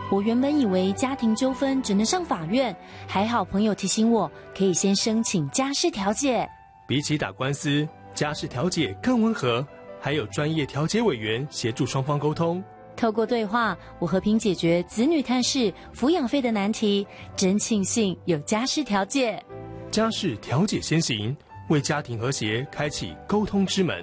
我原本以为家庭纠纷只能上法院，还好朋友提醒我，可以先申请家事调解。 比起打官司，家事调解更温和，还有专业调解委员协助双方沟通。 透过对话，我和平解决子女探视、抚养费的难题，真庆幸有家事调解。 家事调解先行，为家庭和谐开启沟通之门。